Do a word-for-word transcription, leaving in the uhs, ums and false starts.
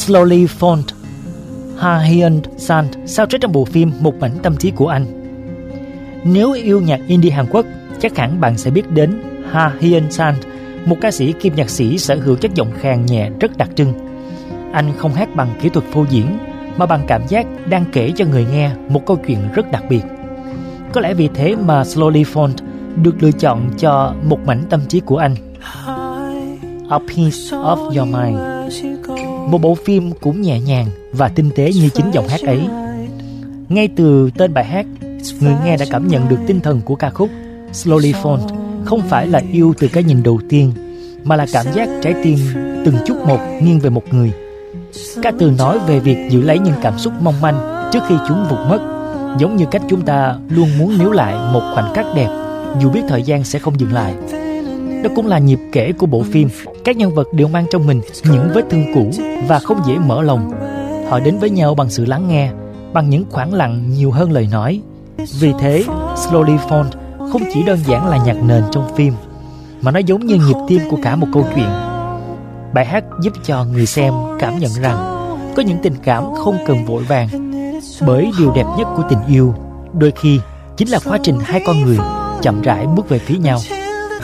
Slowly Fall, Ha Hyun Sang soundtrack trong bộ phim Một Mảnh Tâm Trí Của Anh. Nếu yêu nhạc indie Hàn Quốc, chắc hẳn bạn sẽ biết đến Ha Hyun Sang, một ca sĩ kim nhạc sĩ sở hữu chất giọng khàn nhẹ rất đặc trưng. Anh không hát bằng kỹ thuật phô diễn, mà bằng cảm giác đang kể cho người nghe một câu chuyện rất đặc biệt. Có lẽ vì thế mà Slowly Fall được lựa chọn cho Một Mảnh Tâm Trí Của Anh. A Piece of Your Mind, một bộ phim cũng nhẹ nhàng và tinh tế như chính giọng hát ấy. Ngay từ tên bài hát, người nghe đã cảm nhận được tinh thần của ca khúc. Slowly Fall không phải là yêu từ cái nhìn đầu tiên, mà là cảm giác trái tim từng chút một nghiêng về một người. Ca từ nói về việc giữ lấy những cảm xúc mong manh trước khi chúng vụt mất, giống như cách chúng ta luôn muốn níu lại một khoảnh khắc đẹp, dù biết thời gian sẽ không dừng lại. Đó cũng là nhịp kể của bộ phim. Các nhân vật đều mang trong mình những vết thương cũ và không dễ mở lòng. Họ đến với nhau bằng sự lắng nghe, bằng những khoảng lặng nhiều hơn lời nói. Vì thế, Slowly Fall không chỉ đơn giản là nhạc nền trong phim, mà nó giống như nhịp tim của cả một câu chuyện. Bài hát giúp cho người xem cảm nhận rằng có những tình cảm không cần vội vàng, bởi điều đẹp nhất của tình yêu đôi khi chính là quá trình hai con người chậm rãi bước về phía nhau.